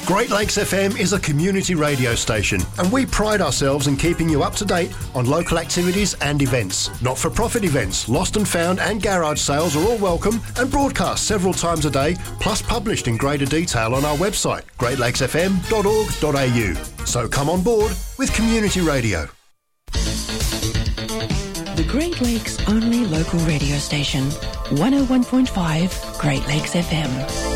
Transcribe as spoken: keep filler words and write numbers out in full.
Great Lakes F M is a community radio station, and we pride ourselves in keeping you up to date on local activities and events. Not-for-profit events, lost and found and garage sales are all welcome and broadcast several times a day, plus published in greater detail on our website, great lakes f m dot org dot a u. So come on board with community radio. The Great Lakes only local radio station, one oh one point five Great Lakes F M.